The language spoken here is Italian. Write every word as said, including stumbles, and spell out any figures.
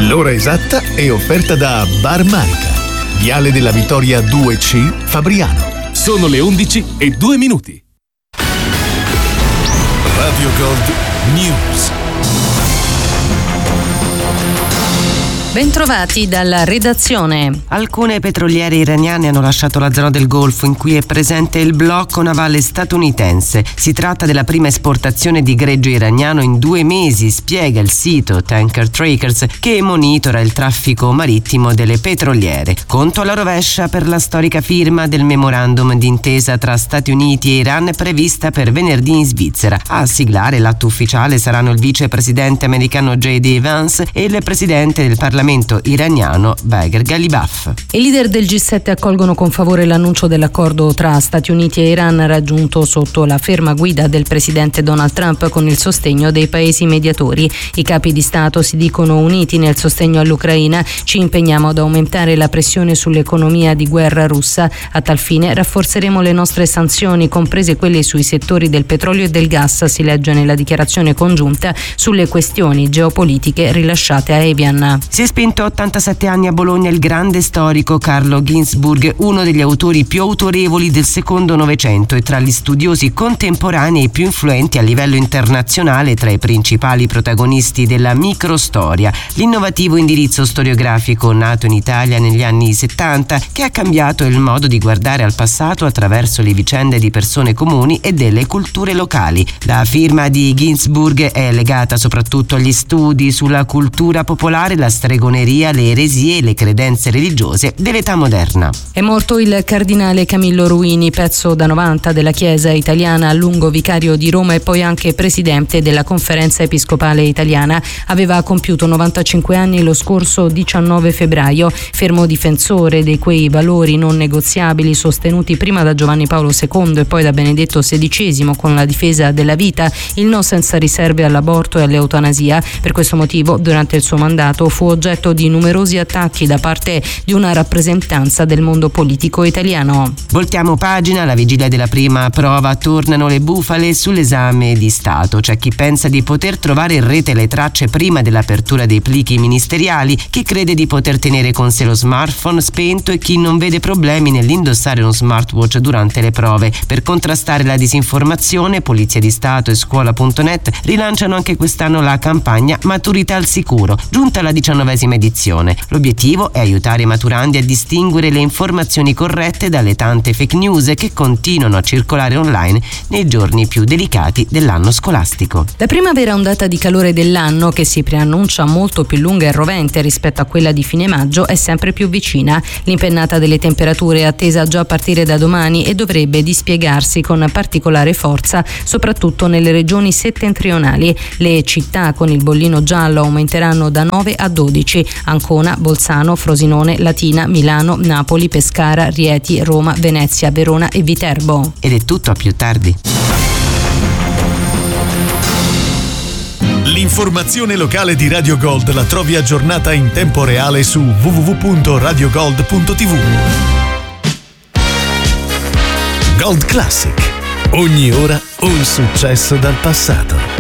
L'ora esatta è offerta da Bar Manica, Viale della Vittoria due C, Fabriano. Sono le undici e due minuti. Radio Gold News. Bentrovati dalla redazione. Alcune petroliere iraniane hanno lasciato la zona del Golfo in cui è presente il blocco navale statunitense. Si tratta della prima esportazione di greggio iraniano in due mesi, spiega il sito Tanker Trackers, che monitora il traffico marittimo delle petroliere. Conto alla rovescia per la storica firma del memorandum d'intesa tra Stati Uniti e Iran prevista per venerdì in Svizzera. A siglare l'atto ufficiale saranno il vicepresidente americano J D Vance e il presidente del Parlamento iraniano Bagher Ghalibaf. I leader del G sette accolgono con favore l'annuncio dell'accordo tra Stati Uniti e Iran raggiunto sotto la ferma guida del presidente Donald Trump con il sostegno dei paesi mediatori. I capi di Stato si dicono uniti nel sostegno all'Ucraina. Ci impegniamo ad aumentare la pressione sull'economia di guerra russa. A tal fine rafforzeremo le nostre sanzioni, comprese quelle sui settori del petrolio e del gas, si legge nella dichiarazione congiunta sulle questioni geopolitiche rilasciate a Evian. Si è spento a ottantasette anni a Bologna il grande storico Carlo Ginzburg, uno degli autori più autorevoli del secondo Novecento e tra gli studiosi contemporanei più influenti a livello internazionale, tra i principali protagonisti della microstoria, l'innovativo indirizzo storiografico nato in Italia negli anni settanta, che ha cambiato il modo di guardare al passato attraverso le vicende di persone comuni e delle culture locali. La firma di Ginzburg è legata soprattutto agli studi sulla cultura popolare, la stregoneria, le eresie e le credenze religiose dell'età moderna. È morto il cardinale Camillo Ruini, pezzo da novanta della Chiesa italiana, a lungo vicario di Roma e poi anche presidente della Conferenza Episcopale Italiana. Aveva compiuto novantacinque anni lo scorso diciannove febbraio, fermo difensore di quei valori non negoziabili sostenuti prima da Giovanni Paolo secondo e poi da Benedetto sedicesimo con la difesa della vita, il no senza riserve all'aborto e all'eutanasia. Per questo motivo, durante il suo mandato fu oggetto di numerosi attacchi da parte di una rappresentanza del mondo politico italiano. Voltiamo pagina, alla vigilia della prima prova tornano le bufale sull'esame di Stato. C'è chi pensa di poter trovare in rete le tracce prima dell'apertura dei plichi ministeriali, chi crede di poter tenere con sé lo smartphone spento e chi non vede problemi nell'indossare uno smartwatch durante le prove. Per contrastare la disinformazione, Polizia di Stato e Scuola punto net rilanciano anche quest'anno la campagna Maturità al sicuro, giunta alla diciannovesima edizione. L'obiettivo è aiutare i maturandi a distinguere le informazioni corrette dalle tante fake news che continuano a circolare online nei giorni più delicati dell'anno scolastico. La primavera ondata di calore dell'anno, che si preannuncia molto più lunga e rovente rispetto a quella di fine maggio, è sempre più vicina. L'impennata delle temperature è attesa già a partire da domani e dovrebbe dispiegarsi con particolare forza soprattutto nelle regioni settentrionali. Le città con il bollino giallo aumenteranno da nove a dodici: Ancona, Bolzano, Frosinone, Latina, Milano, Napoli, Pescara, Rieti, Roma, Venezia, Verona e Viterbo. Ed è tutto, a più tardi. L'informazione locale di Radio Gold la trovi aggiornata in tempo reale su w w w punto radio gold punto t v. Gold Classic. Ogni ora un successo dal passato.